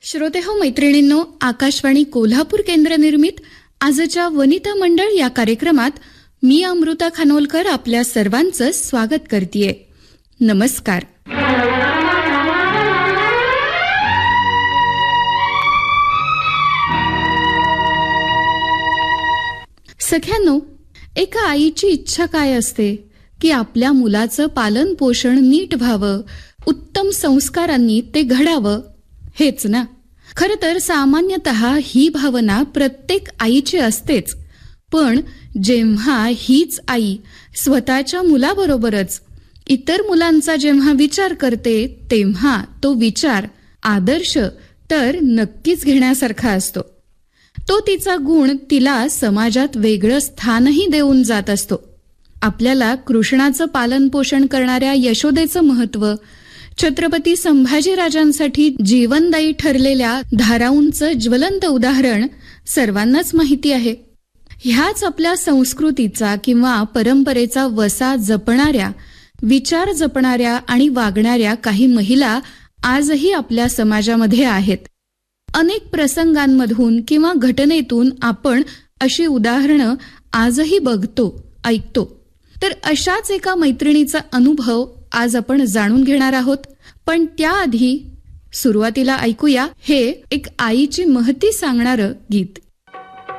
श्रोतेहो मैत्रिणींनो, आकाशवाणी कोल्हापूर केंद्र निर्मित आजच्या वनिता मंडळ या कार्यक्रमात मी अमृता खानोलकर आपल्या सर्वांचं स्वागत करतेय. नमस्कार. सख्यांनो, एका आईची इच्छा काय असते की आपल्या मुलाचं पालन पोषण नीट व्हावं, उत्तम संस्कारांनी ते घडावं, हेच ना. खरं तर सामान्यतः ही भावना प्रत्येक आईची असतेच. पण जेव्हा हीच आई स्वतःच्या मुलाबरोबरच इतर मुलांचा जेव्हा विचार करते, तेव्हा तो विचार आदर्श तर नक्कीच घेण्यासारखा असतो. तो तिचा गुण तिला समाजात वेगळं स्थानही देऊन जात असतो. आपल्याला कृष्णाचं पालन पोषण करणाऱ्या यशोदेचं महत्त्व, छत्रपती संभाजीराजांसाठी जीवनदायी ठरलेल्या धाराऊंचं ज्वलंत उदाहरण सर्वांनाच माहिती आहे. ह्याच आपल्या संस्कृतीचा किंवा परंपरेचा वसा जपणाऱ्या, विचार जपणाऱ्या आणि वागणाऱ्या काही महिला आजही आपल्या समाजामध्ये आहेत. अनेक प्रसंगांमधून किंवा घटनेतून आपण अशी उदाहरणं आजही बघतो, ऐकतो. तर अशाच एका मैत्रिणीचा अनुभव आज आपण जाणून घेणार आहोत. पण त्याआधी सुरुवातीला ऐकूया हे एक आईची महती सांगणारं गीत.